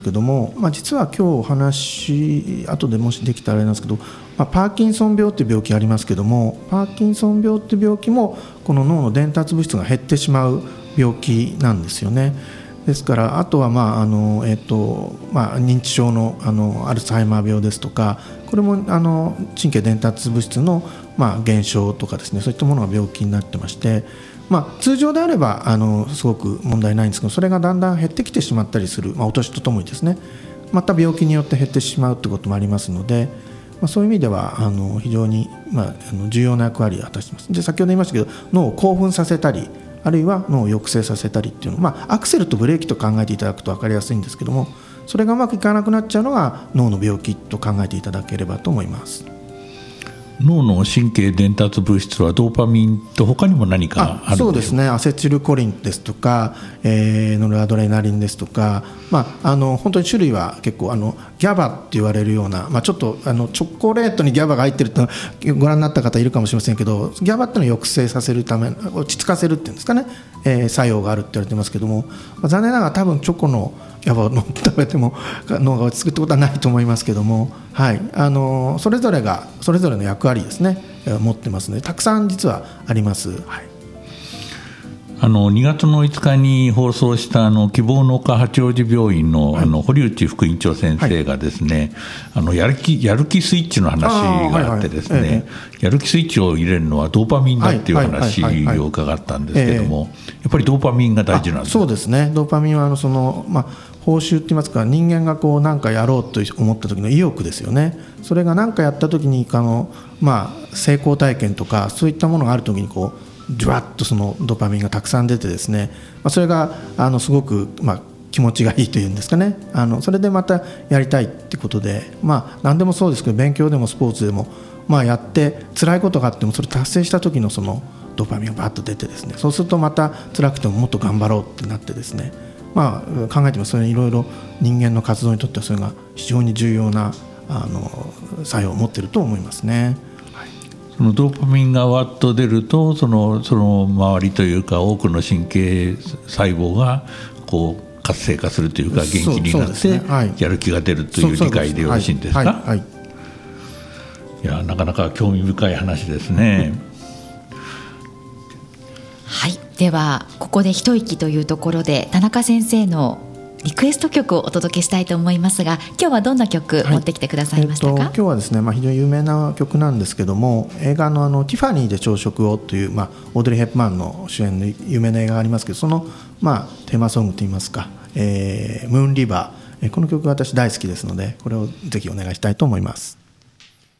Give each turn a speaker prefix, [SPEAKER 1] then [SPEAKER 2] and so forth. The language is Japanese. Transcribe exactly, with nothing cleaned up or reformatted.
[SPEAKER 1] けども、まあ、実は今日お話後でもしできたらあれなんですけど、まあ、パーキンソン病っていう病気ありますけども、パーキンソン病っていう病気もこの脳の伝達物質が減ってしまう病気なんですよね。ですからあとは、まああのえーとまあ、認知症 の, あのアルツハイマー病ですとか、これもあの神経伝達物質の、まあ、減少とかですね、そういったものが病気になってまして、まあ、通常であればあのすごく問題ないんですけど、それがだんだん減ってきてしまったりする、まあ、お年とともにですね、また病気によって減ってしまうということもありますので、まあ、そういう意味ではあの非常に、まあ、あの重要な役割を果たしています。で、先ほど言いましたけど、脳を興奮させたり、あるいは脳を抑制させたりっていうの、まあ、アクセルとブレーキと考えていただくと分かりやすいんですけども、それがうまくいかなくなっちゃうのが脳の病気と考えていただければと思います。
[SPEAKER 2] 脳の神経伝達物質はドーパミンと他にも何かあるんでしょうか？
[SPEAKER 1] そうですね、アセチルコリンですとか、えー、ノルアドレナリンですとか、まあ、あの本当に種類は結構あのギャバって言われるような、まあ、ちょっとあのチョコレートにギャバが入ってるとご覧になった方いるかもしれませんけど、ギャバっていうのを抑制させるため、落ち着かせるっていうんですかね、えー、作用があるって言われてますけども、まあ、残念ながら多分チョコのギャバを食べても脳が落ち着くってことはないと思いますけども、はい、あのそれぞれがそれぞれの役割ですね持ってますので、たくさん実はあります。はい、
[SPEAKER 2] あのにがつのいつかに放送したあの希望の丘八王子病院 の,、はい、あの堀内副院長先生がですね、はい、あのやる気やる気スイッチの話があってですね、はいはいええ、やる気スイッチを入れるのはドーパミンだっていう話を伺ったんですけども、やっぱりドーパミンが大事なんですか？
[SPEAKER 1] そうですね、ドーパミンはあのその、まあ報酬って言いますか、人間がこう何かやろうと思った時の意欲ですよね。それが何かやった時にあの、まあ、成功体験とかそういったものがある時にこうジュワッとそのドーパミンがたくさん出てですね、まあ、それがあのすごく、まあ、気持ちがいいというんですかね、あのそれでまたやりたいってことで、まあ、何でもそうですけど、勉強でもスポーツでも、まあ、やって辛いことがあってもそれ達成した時のそのドーパミンがバッと出てですね、そうするとまた辛くてももっと頑張ろうってなってですね、まあ、考えてもそれいろいろ人間の活動にとってはそれが非常に重要なあの作用を持っていると思いますね。はい、
[SPEAKER 2] そのドーパミンがわっと出るとその、その周りというか多くの神経細胞がこう活性化するというか元気になってやる気が出るという理解でよろしいんですか？
[SPEAKER 1] はいはいはい、
[SPEAKER 2] いやなかなか興味深い話ですね。
[SPEAKER 3] はい、ではここで一息というところで田中先生のリクエスト曲をお届けしたいと思いますが、今日はどんな曲持ってきてくださいましたか？
[SPEAKER 1] はいえー、と今日はですね、まあ、非常に有名な曲なんですけども、映画のあのティファニーで朝食をという、まあ、オードリー・ヘップマンの主演の有名な映画がありますけど、その、まあ、テーマソングといいますか、えー、ムーンリバー、この曲が私大好きですので、これをぜひお願いしたいと思います。